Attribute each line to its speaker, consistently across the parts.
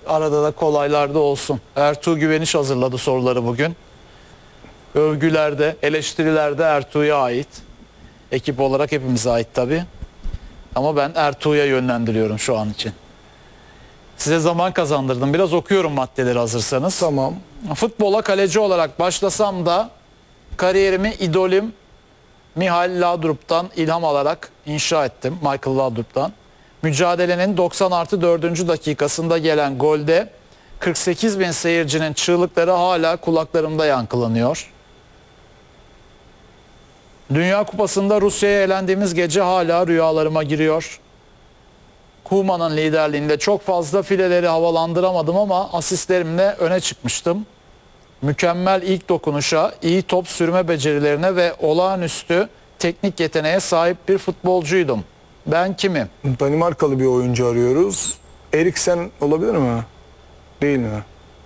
Speaker 1: Arada da kolaylarda olsun. Ertuğ Güveniş hazırladı soruları bugün. Övgülerde, eleştirilerde Ertuğ'a ait. Ekip olarak hepimize ait tabii. Ama ben Ertuğ'a yönlendiriyorum şu an için. Size zaman kazandırdım. Biraz okuyorum maddeleri hazırsanız.
Speaker 2: Tamam.
Speaker 1: Futbola kaleci olarak başlasam da kariyerimi idolüm Mihail Laudrup'tan ilham alarak inşa ettim. Michael Laudrup'tan. Mücadelenin 90+4. dakikasında gelen golde 48 bin seyircinin çığlıkları hala kulaklarımda yankılanıyor. Dünya Kupası'nda Rusya'ya elendiğimiz gece hala rüyalarıma giriyor. Koeman'ın liderliğinde çok fazla fileleri havalandıramadım ama asistlerimle öne çıkmıştım. Mükemmel ilk dokunuşa, iyi top sürme becerilerine ve olağanüstü teknik yeteneğe sahip bir futbolcuydum. Ben kimim?
Speaker 2: Danimarkalı bir oyuncu arıyoruz. Eriksen olabilir mi? Değil mi?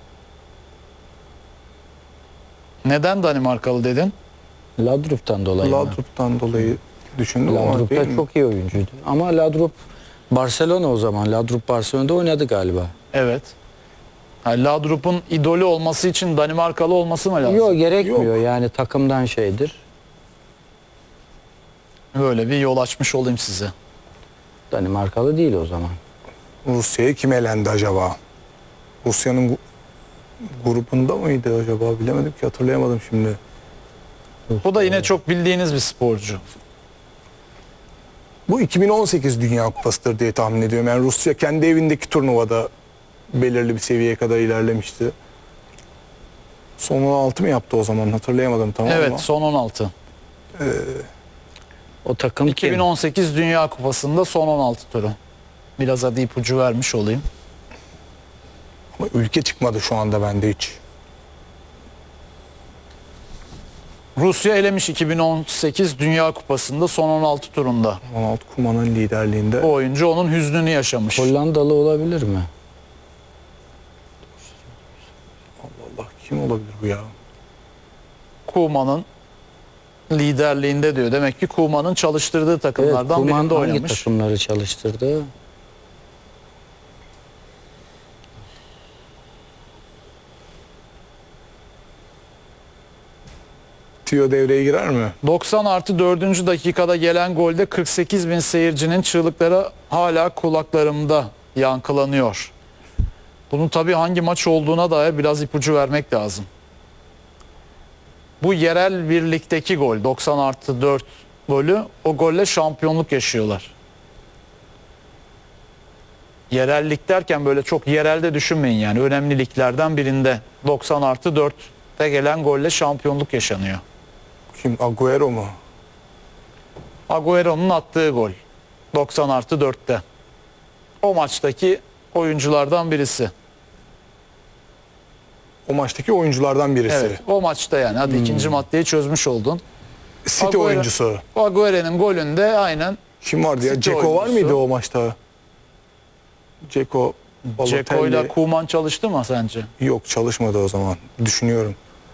Speaker 1: Neden Danimarkalı dedin?
Speaker 3: Laudrup'tan dolayı mı?
Speaker 2: Laudrup'tan dolayı düşündüm ama
Speaker 3: Laudrup
Speaker 2: değil
Speaker 3: da
Speaker 2: mi?
Speaker 3: çok iyi oyuncuydu. Ama Laudrup Barcelona o zaman. Laudrup Barcelona'da oynadı galiba.
Speaker 1: Evet. Yani Laudrup'un idolü olması için Danimarkalı olması mı lazım?
Speaker 3: Yok gerekmiyor yani takımdan şeydir.
Speaker 1: Böyle bir yol açmış olayım size.
Speaker 3: Danimarkalı değil o zaman.
Speaker 2: Rusya'ya kim elendi acaba? Rusya'nın grubunda mıydı acaba? Bilemedim ki, hatırlayamadım şimdi.
Speaker 1: Bu da yine çok bildiğiniz bir sporcu.
Speaker 2: Bu 2018 Dünya Kupası'dır diye tahmin ediyorum. Yani Rusya kendi evindeki turnuvada belirli bir seviyeye kadar ilerlemişti. Son 16 mı yaptı o zaman, hatırlayamadım tamam
Speaker 1: Evet,
Speaker 2: mı?
Speaker 1: son 16.
Speaker 3: O takım kim?
Speaker 1: 2018 Dünya Kupası'nda son 16 turu. Biraz hadi ipucu vermiş olayım.
Speaker 2: Ama ülke çıkmadı şu anda bende hiç.
Speaker 1: Rusya elemiş 2018 Dünya Kupası'nda son 16 turunda.
Speaker 2: 16 Koeman'ın liderliğinde.
Speaker 1: Bu oyuncu onun hüznünü yaşamış.
Speaker 3: Hollandalı olabilir mi?
Speaker 2: Allah, kim olabilir bu ya?
Speaker 1: Koeman'ın liderliğinde diyor. Demek ki Koeman'ın çalıştırdığı takımlardan
Speaker 3: Koeman
Speaker 1: birinde
Speaker 3: hangi
Speaker 1: oynamış.
Speaker 3: takımları çalıştırdı?
Speaker 2: Tüyo devreye girer mi?
Speaker 1: 90+4. dakikada gelen golde 48 bin seyircinin çığlıkları hala kulaklarımda yankılanıyor. Bunun tabii hangi maç olduğuna dair biraz ipucu vermek lazım. Bu yerel birlikteki gol 90+4 golü, o golle şampiyonluk yaşıyorlar. Yerellik derken böyle çok yerelde düşünmeyin yani, önemli liglerden birinde 90+4'te gelen golle şampiyonluk yaşanıyor.
Speaker 2: Kim? Agüero mu?
Speaker 1: Agüero'nun attığı gol 90+4'te. O maçtaki oyunculardan birisi.
Speaker 2: O maçtaki oyunculardan birisi.
Speaker 1: Evet, o maçta yani. Hadi ikinci maddeyi çözmüş oldun.
Speaker 2: City
Speaker 1: Agüero-
Speaker 2: oyuncusu.
Speaker 1: Agüero'nun golünde aynen
Speaker 2: Kim vardı ya?
Speaker 1: City
Speaker 2: Dzeko var
Speaker 1: oyuncusu.
Speaker 2: mıydı o maçta? Dzeko,
Speaker 1: Dzeko ile
Speaker 2: Balotelli.
Speaker 1: Koeman çalıştı mı sence?
Speaker 2: Yok, çalışmadı o zaman. Düşünüyorum.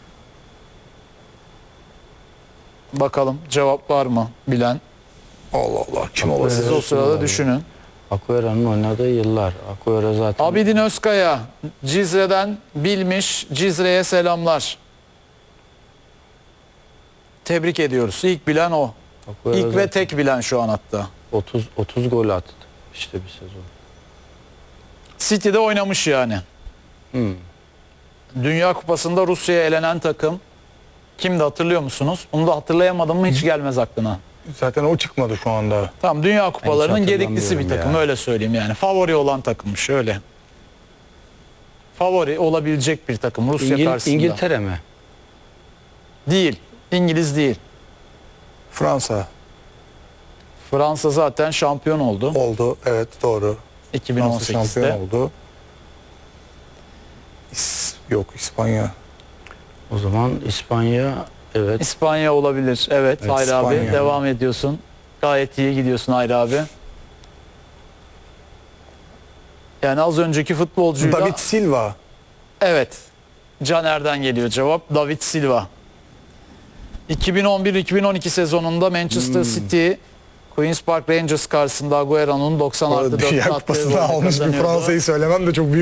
Speaker 1: Bakalım cevap var mı bilen?
Speaker 2: Allah Allah, kim
Speaker 3: Agüero.
Speaker 2: olabilir?
Speaker 1: Siz o sırada düşünün.
Speaker 3: Agüero'nun oynadığı yıllar. Agüero zaten
Speaker 1: Abidin Özkaya Cizre'den bilmiş. Cizre'ye selamlar. Tebrik ediyoruz. İlk bilen o.
Speaker 3: Agüero
Speaker 1: İlk ve
Speaker 3: zaten
Speaker 1: tek bilen şu an hatta.
Speaker 3: 30 gol attı işte bir sezon.
Speaker 1: City'de oynamış yani.
Speaker 3: Hmm.
Speaker 1: Dünya Kupası'nda Rusya'ya elenen takım. Kimdi, hatırlıyor musunuz? Bunu da hatırlayamadım mı hiç gelmez aklına.
Speaker 2: Zaten o çıkmadı şu anda.
Speaker 1: Tamam, Dünya Kupalarının
Speaker 3: hiç
Speaker 1: gediklisi bir
Speaker 3: hatırlamıyorum
Speaker 1: takım,
Speaker 3: ya.
Speaker 1: öyle söyleyeyim yani. Favori olan takımmış öyle. Favori olabilecek bir takım Rusya karşısında.
Speaker 3: İngiltere mi?
Speaker 1: Değil. İngiliz değil.
Speaker 2: Fransa
Speaker 1: Fransa zaten şampiyon oldu
Speaker 2: oldu. Evet, doğru. Fransa şampiyon
Speaker 1: 2018'de.
Speaker 2: oldu. Yok, İspanya.
Speaker 3: O zaman İspanya, evet.
Speaker 1: İspanya olabilir. Evet,
Speaker 2: Evet,
Speaker 1: Hayri abi
Speaker 2: İspanya.
Speaker 1: devam ediyorsun. Gayet iyi gidiyorsun Hayri abi. Yani az önceki futbolcuyla...
Speaker 2: David Silva.
Speaker 1: Evet. Caner'den geliyor cevap. David Silva. 2011-2012 sezonunda Manchester City Queen's Park Rangers karşısında Agüero'nun 90+4
Speaker 2: Dünya
Speaker 1: attığı
Speaker 2: Kupası'nı
Speaker 1: golle
Speaker 2: almış bir
Speaker 1: kazanıyordu.
Speaker 2: Fransa'yı söylemem de çok büyük